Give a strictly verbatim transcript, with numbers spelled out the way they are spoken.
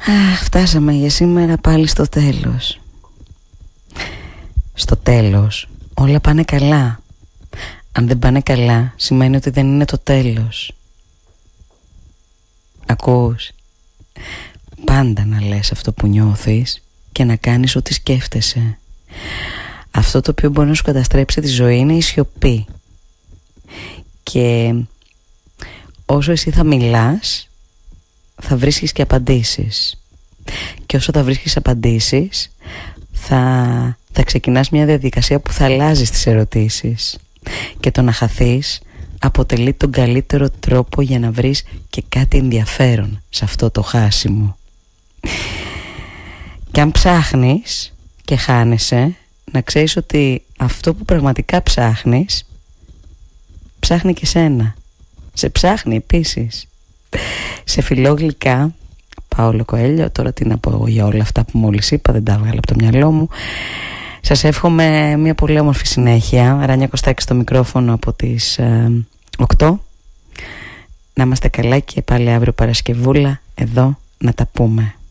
Αχ, φτάσαμε για σήμερα πάλι στο τέλος. Στο τέλος όλα πάνε καλά. Αν δεν πάνε καλά σημαίνει ότι δεν είναι το τέλος. Ακούς? Πάντα να λες αυτό που νιώθεις και να κάνεις ό,τι σκέφτεσαι. Αυτό το οποίο μπορεί να σου καταστρέψει τη ζωή είναι η σιωπή. Και όσο εσύ θα μιλάς, θα βρίσκεις και απαντήσεις. Και όσο θα βρίσκεις απαντήσεις, θα, θα ξεκινάς μια διαδικασία που θα αλλάζεις τις ερωτήσεις. Και το να χαθείς αποτελεί τον καλύτερο τρόπο για να βρεις και κάτι ενδιαφέρον σε αυτό το χάσιμο. Και αν ψάχνεις και χάνεσαι, να ξέρεις ότι αυτό που πραγματικά ψάχνεις ψάχνει και σένα. Σε ψάχνει επίσης. Σε φιλόγλυκα, Παόλο Κοέλιο, τώρα τι να πω για όλα αυτά που μόλις είπα, δεν τα βγάλω από το μυαλό μου. Σας εύχομαι μια πολύ όμορφη συνέχεια. Ράνια Κωστάκη στο μικρόφωνο από τις ε, οκτώ. Να είμαστε καλά και πάλι αύριο Παρασκευούλα εδώ να τα πούμε.